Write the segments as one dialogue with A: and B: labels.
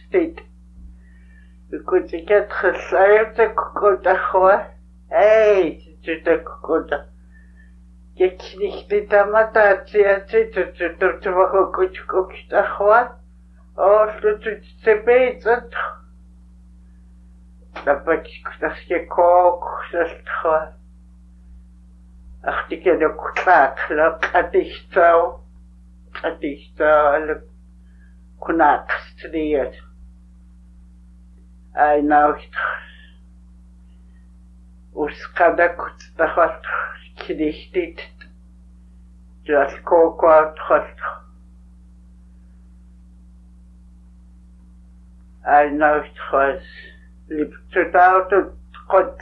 A: stit. Kun ik het gesluiten kukuta gewoon. Hey, zit kukuta. Je knicht niet aan mijn taatje, zit er wat kukuta gewoon. Oh, dat is te beter. Dat is je kook, dat is gewoon. Ach, die ken ook klaar, het is zo. Het is zo, knaak gestudeerd. Hij nou, uskada kutsta wat knichtit. Dat kook wat goed. Hij nou, liep het uit het goed.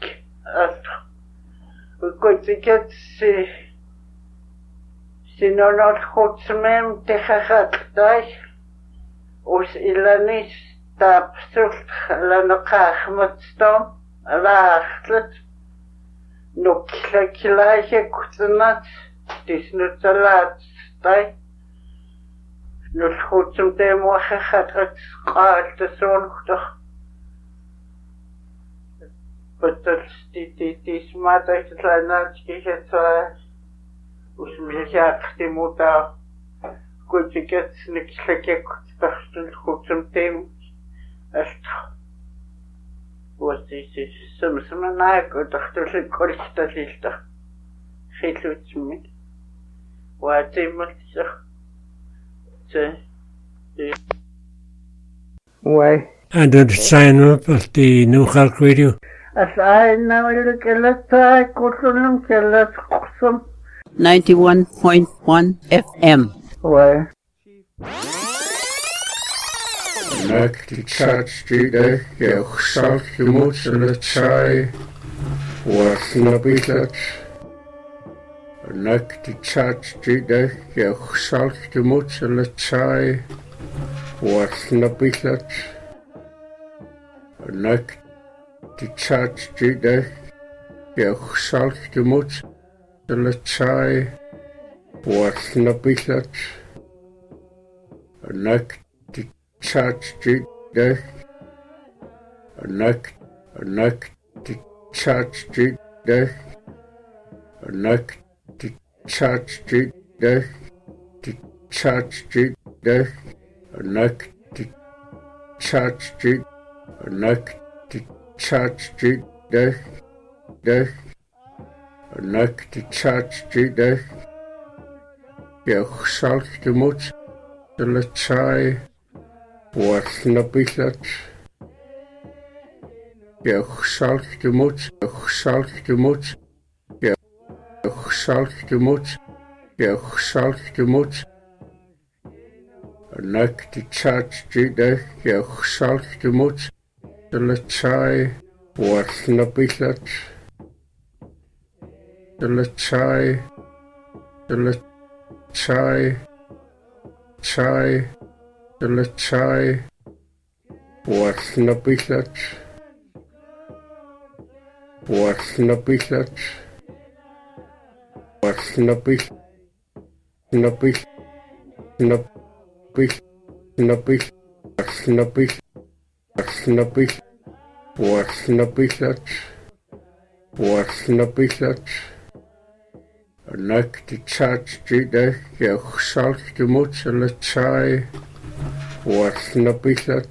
A: Goed, ik het nog goed smem tegen het thuis. Os ilanis tap zult lano graag met staan. Laaglet. Nog kleintje kutsenat. Het is nu te laat. Nog goed som te morgen gaat het schaal te zondag. Die smart uit het lijnatje gezet. Us miljaar die moet daar. Goed, ik het niks lekker goed som te. Echt. Wat is soms mijn eigen dag dat ik kort dat is toch. Geen lucht meer. Wat iemand zegt. Why?
B: En dat zijn op als die nu gaat radio.
A: As I know look at the kusum kelas kusum
C: 91.1 FM.
A: Why?
D: Nak die tjatstide, je zal je moeten chai. Was nabilat. Nak die tjatstide, je zal je moeten chai. Was nabilat. Nak die tjatstide, je zal je moeten chai. Was nabilat. Nak die tjatstide, nak die tjatstide, nak die tjatstide, die tjatstide, nak die tjatstide, nak die tjatstide, nak die tjatstide, je zal je moeten chai. Was nabilat. Je zal je moet, je zal je moet, je zal je moet, je zal je moet. Nak die tjatstide, je zal je moet, de chai. Was nabilat. De chai, de chai, chai. De chai was nabilat. Was nabilat. Was nabilat. Nabilat. Nabilat. Nabilat. Was nabilat. Was nabilat. Was nabilat. Was nabilat. Nak die tjatstide, je zal je moeten chai. Was nabilat.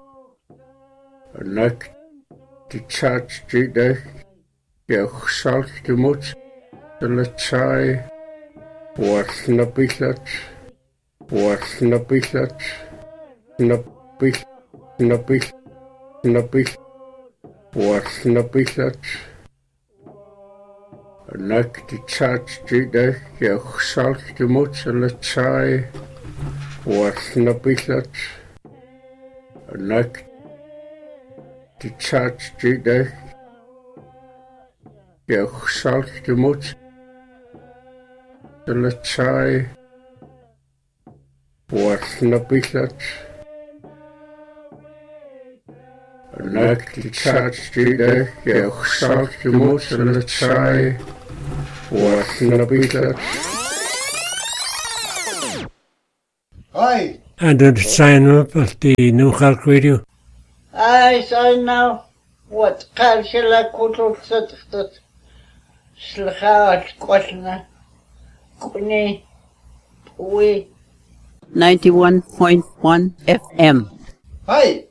D: Nak die tjatstide, je zal je moeten chai. Was nabilat. Was nabilat. Nabilat. Nabilat. Nabilat. Was nabilat. Nak die tjatstide, je zal je moeten chai. Was nabilat. Nak die tjatstide, je zal je moeten chai. Was nabilat. Nak die tjatstide, je zal je moeten chai. Was nabilat.
E: Hi,
B: 100 of the New York Radio.
A: I know what Kalshila Kutul said that Slha Quatna Kuni we
C: 91.1 FM.
E: Hi.